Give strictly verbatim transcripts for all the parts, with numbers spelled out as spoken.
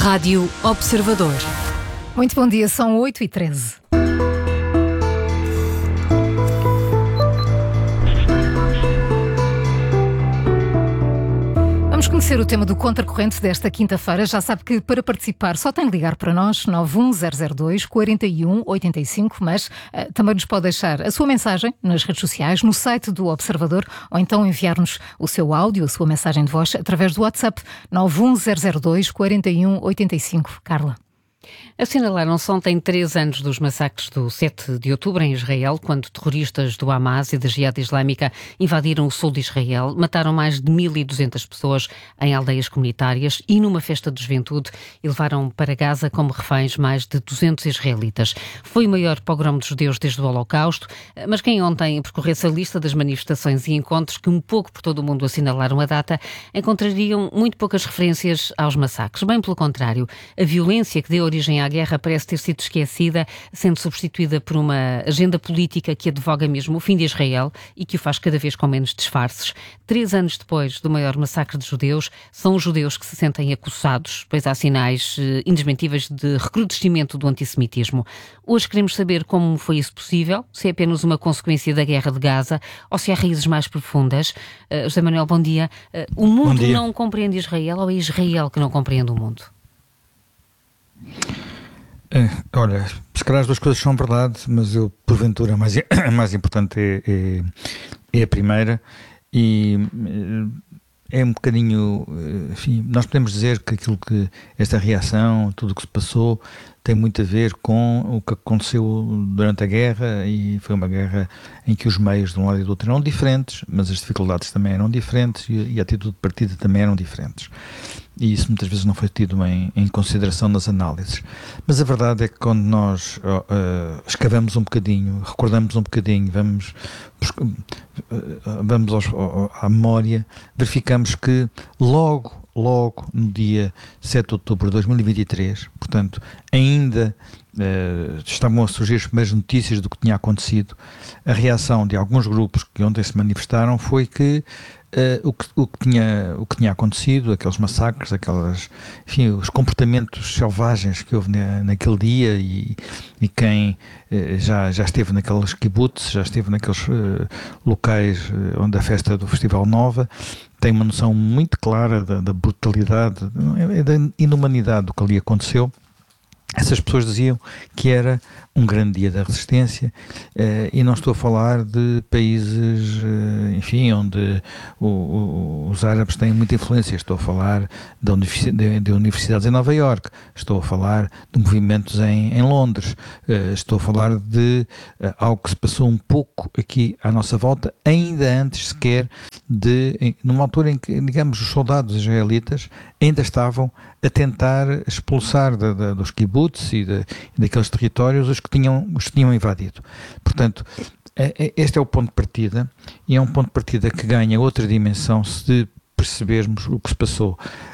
Rádio Observador. Muito bom dia, são oito e treze. Vamos conhecer o tema do Contracorrente desta quinta-feira. Já sabe que para participar só tem de ligar para nós, nove um zero zero dois, quatro um oito cinco, mas uh, também nos pode deixar a sua mensagem nas redes sociais, no site do Observador, ou então enviar-nos o seu áudio, a sua mensagem de voz, através do WhatsApp nove um zero zero dois, quatro um oito cinco. Carla. Assinalaram-se ontem três anos dos massacres do sete de outubro em Israel, quando terroristas do Hamas e da Jihad Islâmica invadiram o sul de Israel, mataram mais de mil e duzentas pessoas em aldeias comunitárias e numa festa de juventude e levaram para Gaza como reféns mais de duzentos israelitas. Foi o maior pogrom de judeus desde o Holocausto, mas quem ontem percorresse a lista das manifestações e encontros que um pouco por todo o mundo assinalaram a data, encontrariam muito poucas referências aos massacres. Bem pelo contrário, a violência que deu origem à guerra parece ter sido esquecida, sendo substituída por uma agenda política que advoga mesmo o fim de Israel e que o faz cada vez com menos disfarces. Três anos depois do maior massacre de judeus, são os judeus que se sentem acossados, pois há sinais eh, indesmentíveis de recrudescimento do antissemitismo. Hoje queremos saber como foi isso possível, se é apenas uma consequência da guerra de Gaza ou se há raízes mais profundas. Uh, José Manuel, bom dia. Uh, o mundo não compreende Israel ou é Israel que não compreende o mundo? É, olha, se calhar as duas coisas são verdade, mas eu, porventura, a mais, a mais importante é, é, é a primeira, e é um bocadinho, enfim, nós podemos dizer que aquilo que, esta reação, tudo o que se passou, tem muito a ver com o que aconteceu durante a guerra, e foi uma guerra em que os meios de um lado e do outro eram diferentes, mas as dificuldades também eram diferentes e, e a atitude de partida também eram diferentes. E isso muitas vezes não foi tido em, em consideração nas análises. Mas a verdade é que quando nós uh, uh, escavamos um bocadinho, recordamos um bocadinho, vamos, uh, vamos aos, uh, à memória, verificamos que logo, logo no dia sete de outubro de dois mil e vinte e três, portanto, ainda uh, estavam a surgir as primeiras notícias do que tinha acontecido, a reação de alguns grupos que ontem se manifestaram foi que Uh, o, que, o, que tinha, o que tinha acontecido, aqueles massacres, aquelas, enfim, os comportamentos selvagens que houve na, naquele dia, e, e quem uh, já, já esteve naqueles kibbutz, já esteve naqueles uh, locais uh, onde a festa do Festival Nova, tem uma noção muito clara da, da brutalidade, da inumanidade do que ali aconteceu. Essas pessoas diziam que era um grande dia da resistência, eh, e não estou a falar de países, eh, enfim, onde o, o, os árabes têm muita influência. Estou a falar de, de, de universidades em Nova Iorque, estou a falar de movimentos em, em Londres, eh, estou a falar de eh, algo que se passou um pouco aqui à nossa volta, ainda antes sequer de, em, numa altura em que, digamos, os soldados israelitas ainda estavam a tentar expulsar da, da, dos kibbutz e da, daqueles territórios os que tinham, os que tinham invadido. Portanto, este é o ponto de partida, e é um ponto de partida que ganha outra dimensão se percebermos o que se passou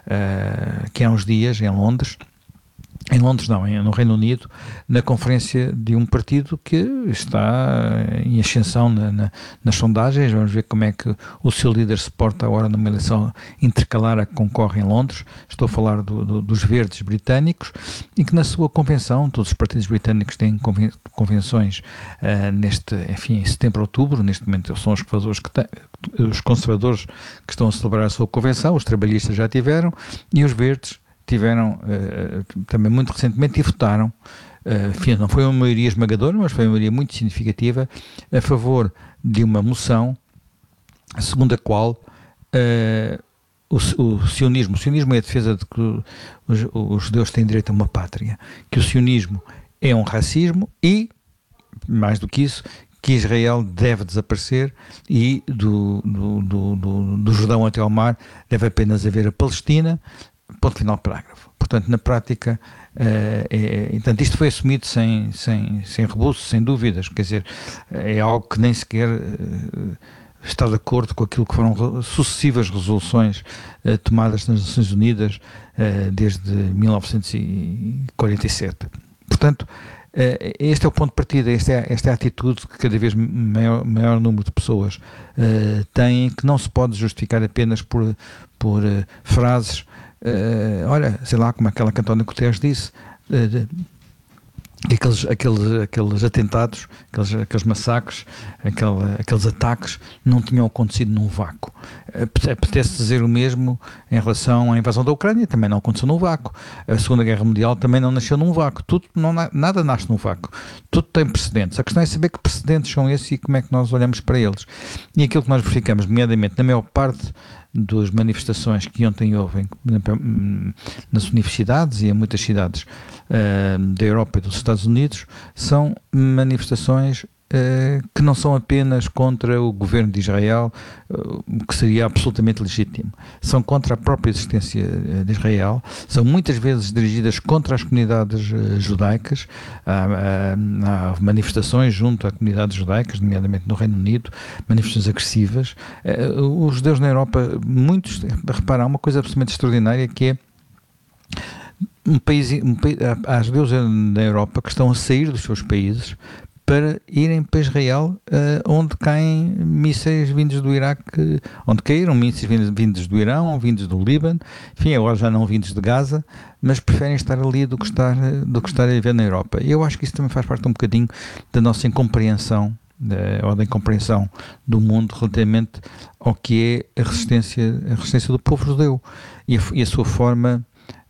uh, aqui há uns dias em Londres, em Londres não, no Reino Unido, na conferência de um partido que está em ascensão na, na, nas sondagens. Vamos ver como é que o seu líder se porta agora numa eleição intercalar a que concorre em Londres. Estou a falar do, do, dos verdes britânicos, e que na sua convenção, todos os partidos britânicos têm conven, convenções uh, neste, enfim, em setembro, outubro, neste momento são os conservadores que, têm, os conservadores que estão a celebrar a sua convenção, os trabalhistas já tiveram, e os verdes tiveram uh, também muito recentemente e votaram, uh, enfim, não foi uma maioria esmagadora, mas foi uma maioria muito significativa a favor de uma moção segundo a qual uh, o, o sionismo, o sionismo é a defesa de que os, os judeus têm direito a uma pátria, que o sionismo é um racismo e, mais do que isso, que Israel deve desaparecer e do, do, do, do, do Jordão até ao mar deve apenas haver a Palestina. Ponto final, parágrafo. Portanto, na prática, uh, é, portanto, isto foi assumido sem, sem, sem rebuço, sem dúvidas. Quer dizer, é algo que nem sequer uh, está de acordo com aquilo que foram sucessivas resoluções uh, tomadas nas Nações Unidas uh, desde mil novecentos e quarenta e sete. Portanto, uh, este é o ponto de partida, esta é, esta é a atitude que cada vez maior, maior número de pessoas uh, têm, que não se pode justificar apenas por, por uh, frases uh, olha, sei lá, como aquela que António Guterres disse, uh, de, Aqueles, aqueles, aqueles atentados, aqueles, aqueles massacres, aquele, aqueles ataques não tinham acontecido num vácuo. Apetece dizer o mesmo em relação à invasão da Ucrânia, também não aconteceu num vácuo. A Segunda Guerra Mundial também não nasceu num vácuo. Tudo, não, nada nasce num vácuo. Tudo tem precedentes. A questão é saber que precedentes são esses e como é que nós olhamos para eles. E aquilo que nós verificamos, nomeadamente, na maior parte das manifestações que ontem houve nas universidades e em muitas cidades uh, da Europa e dos Estados Unidos, são manifestações uh, que não são apenas contra o governo de Israel, uh, que seria absolutamente legítimo. São contra a própria existência de Israel, são muitas vezes dirigidas contra as comunidades uh, judaicas. Há, há, há manifestações junto a comunidades judaicas, nomeadamente no Reino Unido, manifestações agressivas. Uh, os judeus na Europa, muitos, repara, há uma coisa absolutamente extraordinária que é um país, um, há judeus na Europa que estão a sair dos seus países para irem para Israel, uh, onde caem mísseis vindos do Iraque, onde caíram mísseis vindos, vindos do Irão, vindos do Líbano, enfim, agora já não vindos de Gaza, mas preferem estar ali do que estar, do que estar a viver na Europa. E eu acho que isso também faz parte um bocadinho da nossa incompreensão, da, ou da incompreensão do mundo relativamente ao que é a resistência, a resistência do povo judeu e a, e a sua forma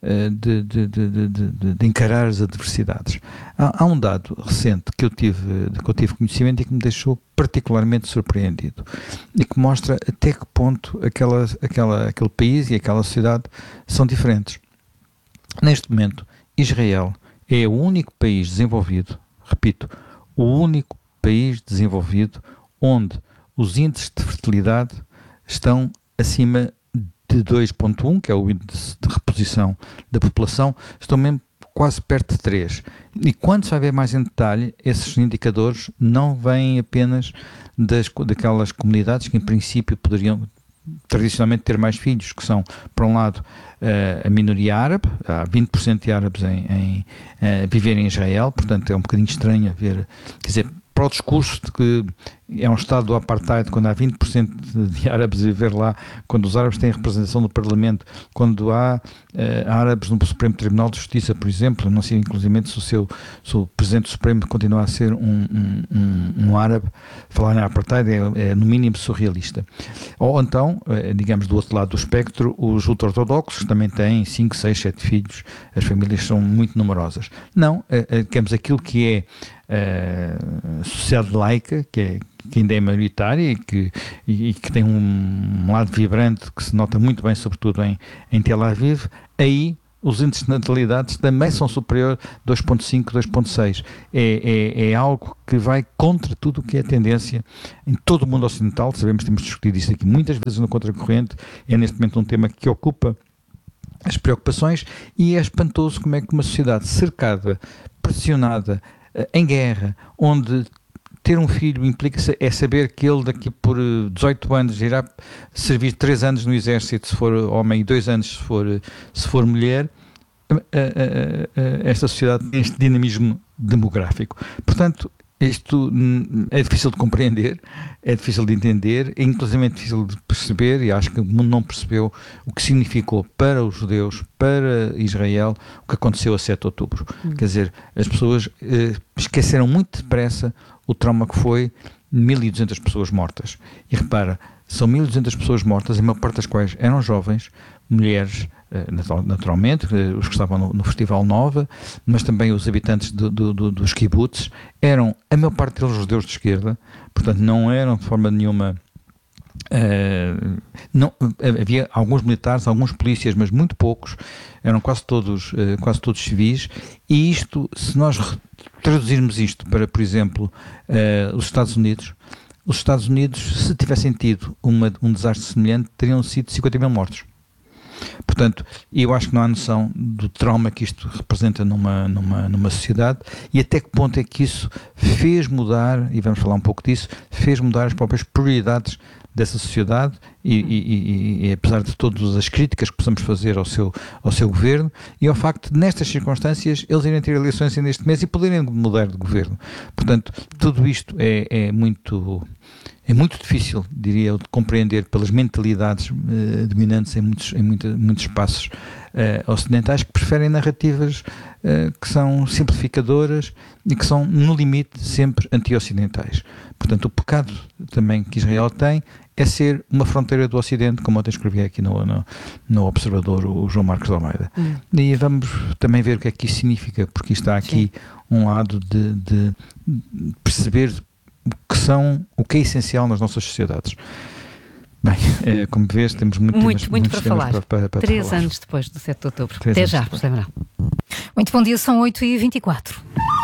De, de, de, de, de encarar as adversidades. Há, há um dado recente que eu, tive, que eu tive conhecimento e que me deixou particularmente surpreendido e que mostra até que ponto aquela, aquela, aquele país e aquela sociedade são diferentes. Neste momento, Israel é o único país desenvolvido, repito, o único país desenvolvido onde os índices de fertilidade estão acima de dois vírgula um, que é o índice de reposição da população, estão mesmo quase perto de três. E quando se vai ver mais em detalhe, esses indicadores não vêm apenas das, daquelas comunidades que em princípio poderiam tradicionalmente ter mais filhos, que são, por um lado, a minoria árabe, há vinte por cento de árabes em, em, a viver em Israel, portanto é um bocadinho estranho ver, quer dizer, para o discurso de que é um estado do apartheid, quando há vinte por cento de árabes a viver lá, quando os árabes têm representação no Parlamento, quando há uh, árabes no Supremo Tribunal de Justiça, por exemplo, não sei inclusivamente se o, seu, se o Presidente Supremo continua a ser um, um, um, um árabe, falar em apartheid é, é no mínimo surrealista. Ou então, uh, digamos do outro lado do espectro, os ultra-ortodoxos também têm cinco, seis, sete filhos, as famílias são muito numerosas. Não, uh, uh, digamos aquilo que é a uh, sociedade laica, que é que ainda é maioritária e que, e, e que tem um, um lado vibrante que se nota muito bem, sobretudo em, em Tel Aviv, aí os índices de natalidade também são superiores a dois vírgula cinco, dois vírgula seis. É, é, é algo que vai contra tudo o que é tendência em todo o mundo ocidental. Sabemos, temos discutido isso aqui muitas vezes no Contracorrente, é neste momento um tema que ocupa as preocupações e é espantoso como é que uma sociedade cercada, pressionada, em guerra, onde ter um filho implica é saber que ele daqui por dezoito anos irá servir três anos no exército se for homem e dois anos se for, se for mulher. Esta sociedade tem este dinamismo demográfico. Portanto, isto é difícil de compreender, é difícil de entender, é inclusive difícil de perceber, e acho que o mundo não percebeu o que significou para os judeus, para Israel, o que aconteceu a sete de outubro. Hum. Quer dizer, as pessoas eh, esqueceram muito depressa o trauma que foi mil e duzentas pessoas mortas. E repara, são mil e duzentas pessoas mortas, a maior parte das quais eram jovens, mulheres, naturalmente, os que estavam no, no Festival Nova, mas também os habitantes do, do, do, dos kibbutz, eram, a maior parte deles, judeus de esquerda, portanto não eram de forma nenhuma, uh, não, havia alguns militares, alguns polícias, mas muito poucos, eram quase todos, uh, quase todos civis, e isto, se nós traduzirmos isto para, por exemplo, uh, os Estados Unidos, os Estados Unidos, se tivessem tido uma, um desastre semelhante, teriam sido cinquenta mil mortos. Portanto, eu acho que não há noção do trauma que isto representa numa, numa, numa sociedade e até que ponto é que isso fez mudar, e vamos falar um pouco disso, fez mudar as próprias prioridades dessa sociedade e, e, e, e apesar de todas as críticas que possamos fazer ao seu, ao seu governo, e ao facto de, nestas circunstâncias, eles irem ter eleições ainda este mês e poderem mudar de governo. Portanto, tudo isto é, é muito... É muito difícil, diria eu, de compreender pelas mentalidades uh, dominantes em muitos, em muita, muitos espaços uh, ocidentais, que preferem narrativas uh, que são simplificadoras e que são, no limite, sempre anti-ocidentais. Portanto, o pecado também que Israel tem é ser uma fronteira do Ocidente, como ontem escrevi aqui no, no, no Observador, o João Marcos de Almeida. Hum. E vamos também ver o que é que isso significa, porque está aqui Sim. um lado de, de perceber o que são, o que é essencial nas nossas sociedades. Bem, é, como vês, temos muito, muito, temas, muito para falar. Para, para, para Três falar. anos depois do sete de outubro. Três Até já, José Manuel. Muito bom dia, são oito e vinte e quatro.